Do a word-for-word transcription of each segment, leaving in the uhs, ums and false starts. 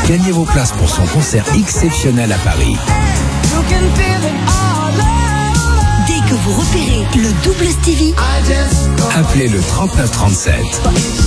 gagnez vos places pour son concert exceptionnel à Paris. Dès que vous repérez le double Stevie, appelez le trente-neuf trente-sept.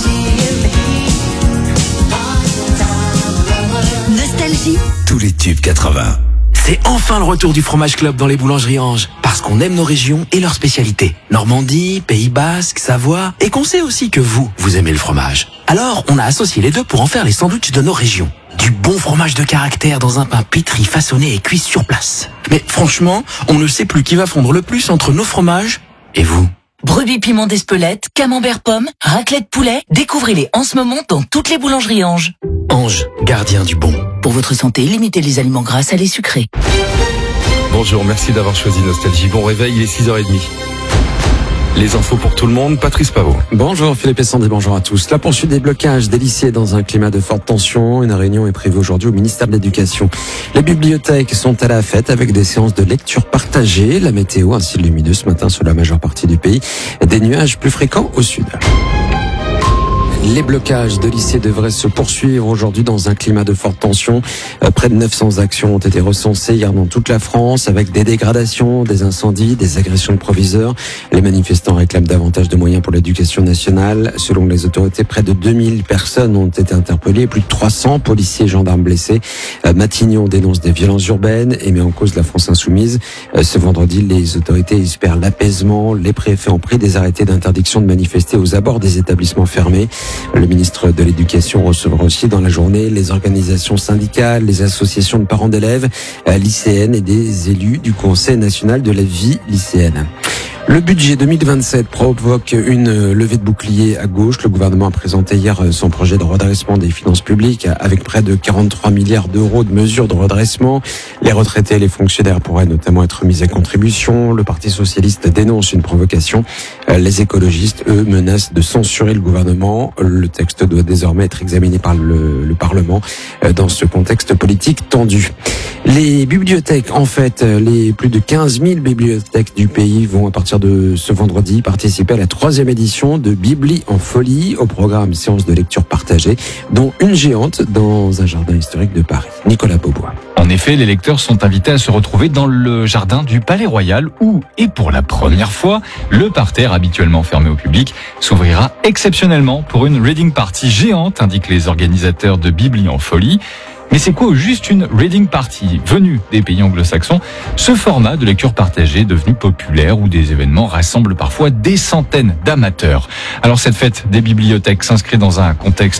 Nostalgie, Tous les tubes quatre-vingts. C'est enfin le retour du fromage club dans les boulangeries Ange. Parce qu'on aime nos régions et leurs spécialités. Normandie, Pays Basque, Savoie. Et qu'on sait aussi que vous, vous aimez le fromage. Alors, on a associé les deux pour en faire les sandwichs de nos régions. Du bon fromage de caractère dans un pain pétri, façonné et cuit sur place. Mais franchement, on ne sait plus qui va fondre le plus entre nos fromages et vous. Brebis piment d'Espelette, camembert pomme, raclette poulet, découvrez-les en ce moment dans toutes les boulangeries Ange. Ange, gardien du bon. Pour votre santé, limitez les aliments gras, salés, sucrés. Bonjour, merci d'avoir choisi Nostalgie. Bon réveil, il est six heures trente. Les infos pour tout le monde, Patrice Pavot. Bonjour Philippe et Sandy, bonjour à tous. La poursuite des blocages des lycées dans un climat de forte tension. Une réunion est prévue aujourd'hui au ministère de l'Éducation. Les bibliothèques sont à la fête avec des séances de lecture partagées. La météo, ainsi lumineux ce matin sur la majeure partie du pays. Des nuages plus fréquents au sud. Les blocages de lycées devraient se poursuivre aujourd'hui dans un climat de forte tension. Euh, près de neuf cents actions ont été recensées hier dans toute la France avec des dégradations, des incendies, des agressions de proviseurs. Les manifestants réclament davantage de moyens pour l'éducation nationale. Selon les autorités, près de deux mille personnes ont été interpellées, plus de trois cents policiers et gendarmes blessés. Euh, Matignon dénonce des violences urbaines et met en cause la France insoumise. Euh, ce vendredi, les autorités espèrent l'apaisement. Les préfets ont pris des arrêtés d'interdiction de manifester aux abords des établissements fermés. Le ministre de l'Éducation recevra aussi dans la journée les organisations syndicales, les associations de parents d'élèves, lycéennes et des élus du Conseil national de la vie lycéenne. Le budget deux mille vingt-sept provoque une levée de bouclier à gauche. Le gouvernement a présenté hier son projet de redressement des finances publiques avec près de quarante-trois milliards d'euros de mesures de redressement. Les retraités et les fonctionnaires pourraient notamment être mis à contribution. Le Parti socialiste dénonce une provocation. Les écologistes, eux, menacent de censurer le gouvernement. Le texte doit désormais être examiné par le, le Parlement dans ce contexte politique tendu. Les bibliothèques, en fait, les plus de quinze mille bibliothèques du pays vont à partir de ce vendredi participer à la troisième édition de Bibli en folie, au programme séance de lecture partagée, dont une géante dans un jardin historique de Paris. Nicolas Beaubois. En effet, les lecteurs sont invités à se retrouver dans le jardin du Palais Royal où, et pour la première fois, le parterre habituellement fermé au public s'ouvrira exceptionnellement pour une reading party géante, indiquent les organisateurs de Bibli en folie. Mais c'est quoi juste une reading party venue des pays anglo-saxons? Ce format de lecture partagée devenu populaire où des événements rassemblent parfois des centaines d'amateurs. Alors cette fête des bibliothèques s'inscrit dans un contexte